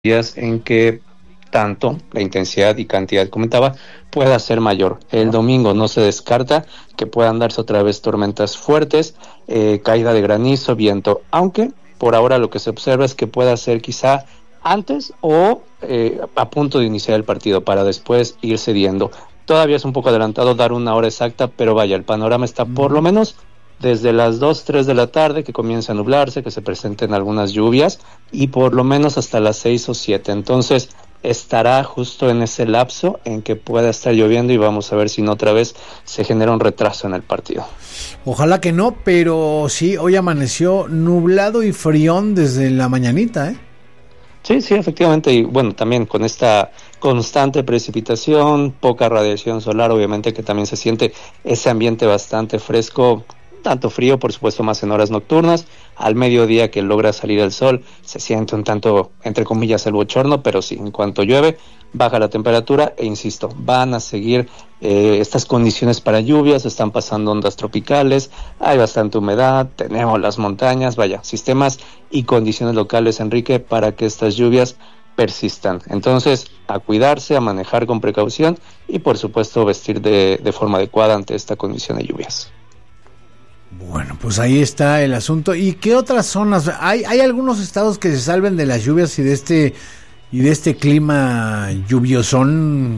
días en que tanto la intensidad y cantidad que comentaba pueda ser mayor. El domingo no se descarta que puedan darse otra vez tormentas fuertes, caída de granizo, viento, aunque por ahora lo que se observa es que pueda ser quizá antes o a punto de iniciar el partido para después ir cediendo. Todavía es un poco adelantado dar una hora exacta, pero vaya, el panorama está por lo menos desde las 2, 3 de la tarde que comienza a nublarse, que se presenten algunas lluvias y por lo menos hasta las 6 o 7. Entonces estará justo en ese lapso en que pueda estar lloviendo y vamos a ver si no otra vez se genera un retraso en el partido. Ojalá que no, pero sí, hoy amaneció nublado y frión desde la mañanita, ¿eh? Sí, efectivamente, y bueno, también con esta constante precipitación, poca radiación solar, obviamente que también se siente ese ambiente bastante fresco, tanto frío, por supuesto, más en horas nocturnas. Al mediodía que logra salir el sol, se siente un tanto, entre comillas, el bochorno, pero sí, en cuanto llueve, baja la temperatura e insisto, van a seguir estas condiciones para lluvias, están pasando ondas tropicales, hay bastante humedad, tenemos las montañas, vaya, sistemas y condiciones locales, Enrique, para que estas lluvias persistan. Entonces, a cuidarse, a manejar con precaución y, por supuesto, vestir de forma adecuada ante esta condición de lluvias. Bueno, pues ahí está el asunto. ¿Y qué otras zonas? ¿Hay algunos estados que se salven de las lluvias y de este clima lluviosón?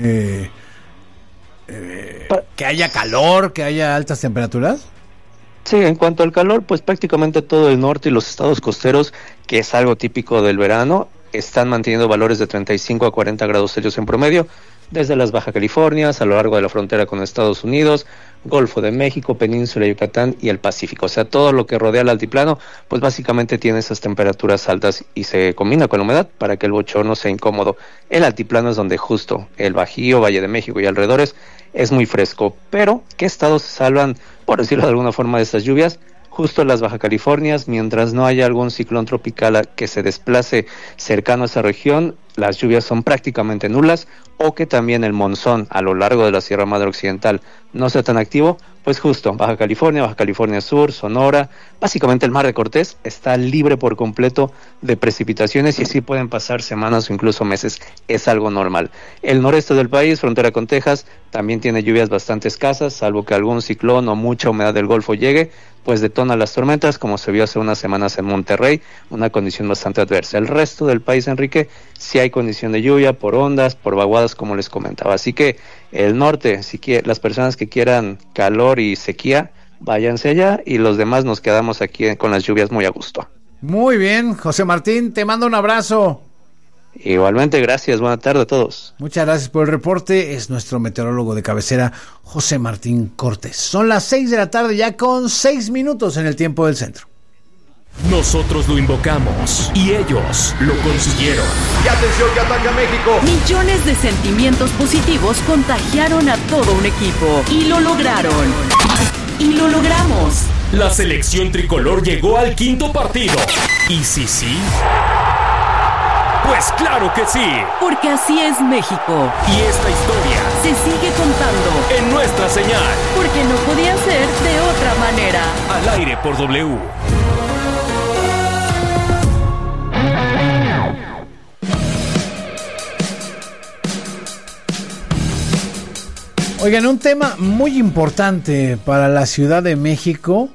¿Que haya calor, que haya altas temperaturas? Sí, en cuanto al calor, pues prácticamente todo el norte y los estados costeros, que es algo típico del verano, están manteniendo valores de 35 a 40 grados Celsius en promedio, desde las Baja Californias, a lo largo de la frontera con Estados Unidos, Golfo de México, Península de Yucatán y el Pacífico. O sea, todo lo que rodea el altiplano, pues básicamente tiene esas temperaturas altas y se combina con la humedad para que el bochorno sea incómodo. El altiplano es donde justo el Bajío, Valle de México y alrededores es muy fresco. Pero, ¿qué estados se salvan, por decirlo de alguna forma, de estas lluvias? Justo las Baja Californias, mientras no haya algún ciclón tropical que se desplace cercano a esa región, las lluvias son prácticamente nulas, o que también el monzón a lo largo de la Sierra Madre Occidental no sea tan activo, pues justo Baja California Sur, Sonora, básicamente el Mar de Cortés está libre por completo de precipitaciones y así pueden pasar semanas o incluso meses, es algo normal. El noreste del país, frontera con Texas, también tiene lluvias bastante escasas, salvo que algún ciclón o mucha humedad del Golfo llegue, pues detona las tormentas, como se vio hace unas semanas en Monterrey, una condición bastante adversa. El resto del país, Enrique, sí hay condición de lluvia por ondas, por vaguadas, como les comentaba. Así que el norte, las personas que quieran calor y sequía, váyanse allá y los demás nos quedamos aquí con las lluvias muy a gusto. Muy bien, José Martín, te mando un abrazo. Igualmente, gracias, buena tarde a todos. Muchas gracias por el reporte, es nuestro meteorólogo de cabecera, José Martín Cortés. Son las 6 de la tarde ya con 6 minutos en el tiempo del centro. Nosotros lo invocamos y ellos lo consiguieron. ¡Y atención que ataca México! Millones de sentimientos positivos contagiaron a todo un equipo y lo lograron. Y lo logramos. La selección tricolor llegó al quinto partido. ¿Y sí? Pues claro que sí. Porque así es México. Y esta historia se sigue contando en nuestra señal. Porque no podía ser de otra manera. Al aire por W. Oigan, un tema muy importante para la Ciudad de México.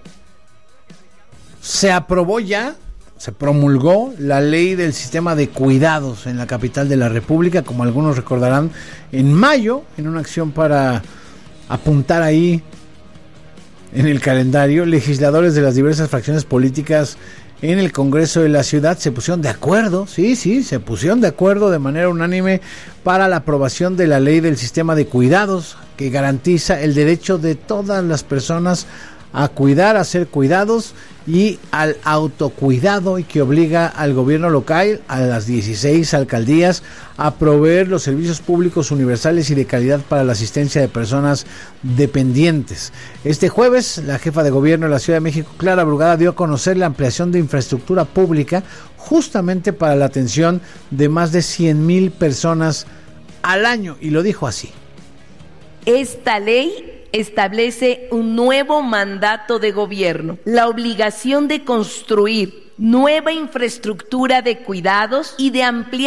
Se promulgó la ley del sistema de cuidados en la capital de la República, como algunos recordarán, en mayo, en una acción para apuntar ahí en el calendario. Legisladores de las diversas fracciones políticas en el Congreso de la ciudad se pusieron de acuerdo, se pusieron de acuerdo de manera unánime para la aprobación de la ley del sistema de cuidados, que garantiza el derecho de todas las personas a cuidar, a ser cuidados y al autocuidado, y que obliga al gobierno local, a las 16 alcaldías, a proveer los servicios públicos universales y de calidad para la asistencia de personas dependientes. Este jueves, la jefa de gobierno de la Ciudad de México, Clara Brugada, dio a conocer la ampliación de infraestructura pública justamente para la atención de más de 100,000 personas al año, y lo dijo así. Esta ley establece un nuevo mandato de gobierno, la obligación de construir nueva infraestructura de cuidados y de ampliar